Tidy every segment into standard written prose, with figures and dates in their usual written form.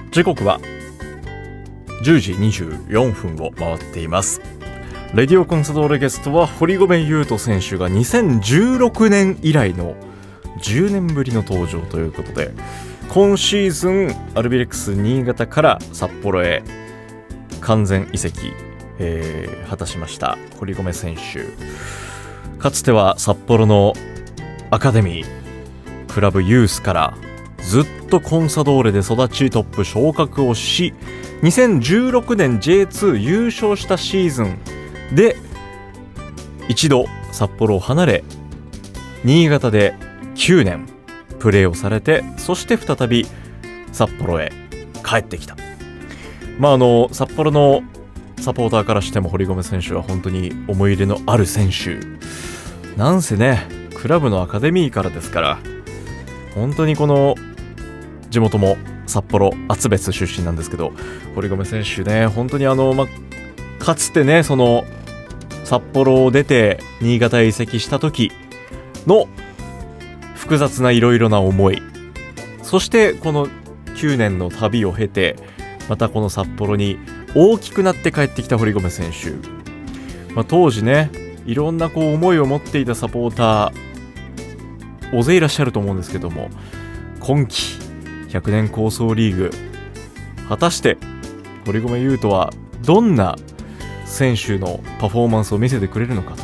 時刻は10時24分を回っています。レディオコンサドーレゲストは堀米雄斗選手が2016年以来の10年ぶりの登場ということで、今シーズンアルビレックス新潟から札幌へ完全移籍、果たしました堀米選手。かつては札幌のアカデミークラブユースからずっとコンサドーレで育ち、トップ昇格をし、2016年 J2 優勝したシーズンで一度札幌を離れ、新潟で9年プレーをされて、そして再び札幌へ帰ってきた。札幌のサポーターからしても堀米選手は本当に思い入れのある選手なんせね、クラブのアカデミーからですから、本当にこの地元も札幌厚別出身なんですけど、堀米選手ね、本当にかつてね、その札幌を出て新潟へ移籍した時の複雑ないろいろな思い、そしてこの9年の旅を経てまたこの札幌に大きくなって帰ってきた堀米選手、当時ね、いろんな思いを持っていたサポーター大勢いらっしゃると思うんですけども、今季100年構想リーグ、果たして堀米雄斗はどんな選手のパフォーマンスを見せてくれるのかと。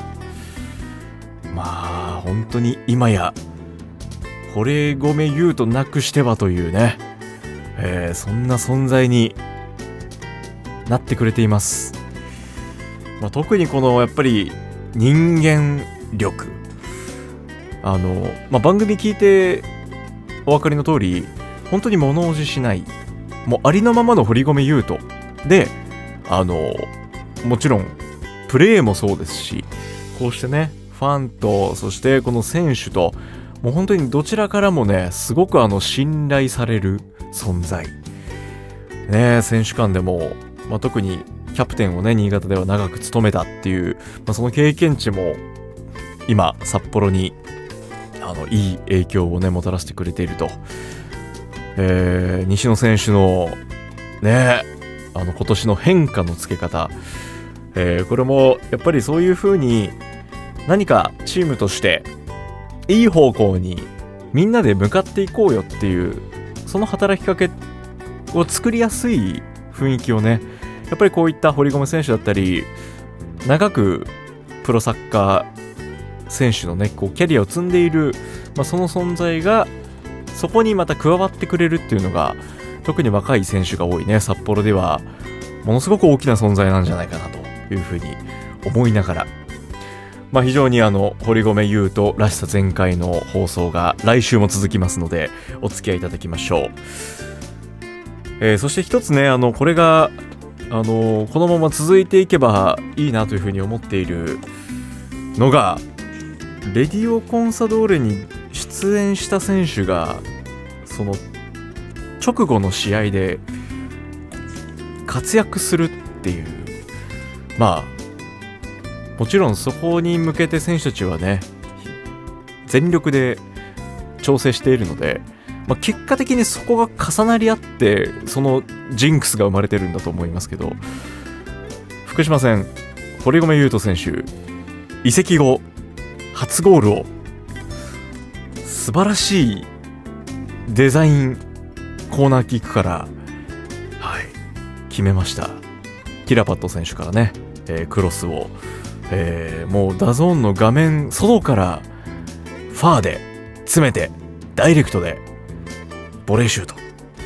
本当に今や堀米雄斗なくしてはというね、そんな存在になってくれています。特にこのやっぱり人間力、番組聞いてお分かりの通り、本当に物おじしない、もうありのままの堀米雄斗で、もちろんプレーもそうですし、こうしてね、ファンとそしてこの選手と、もう本当にどちらからもね、すごく信頼される存在ね。選手間でも、特にキャプテンをね、新潟では長く務めたっていう、その経験値も今札幌にいい影響をねもたらしてくれていると。西野選手のね、今年の変化のつけ方、これもやっぱりそういう風に何かチームとしていい方向にみんなで向かっていこうよっていう、その働きかけを作りやすい雰囲気をね、やっぱりこういった堀米選手だったり、長くプロサッカー選手のね、キャリアを積んでいる、その存在がそこにまた加わってくれるっていうのが、特に若い選手が多いね、札幌ではものすごく大きな存在なんじゃないかなというふうに思いながら、非常に堀米雄斗らしさ全開の放送が来週も続きますので、お付き合いいただきましょう。そして一つね、これがこのまま続いていけばいいなというふうに思っているのが、レディオコンサドーレに出演した選手がその直後の試合で活躍するっていう、もちろんそこに向けて選手たちはね、全力で調整しているので、結果的にそこが重なり合って、そのジンクスが生まれてるんだと思いますけど、福島戦堀米雄斗選手、移籍後初ゴールを素晴らしいデザインコーナーキックから、決めました。キラパット選手からね、クロスを、もうダゾーンの画面外からファーで詰めてダイレクトでボレーシュート。